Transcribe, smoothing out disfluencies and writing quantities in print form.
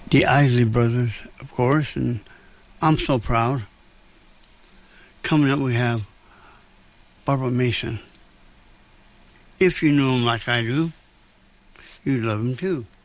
the Isley Brothers, of course, and I'm so proud. Coming up, we have Barbara Mason. If you knew him like I do, you'd love him too.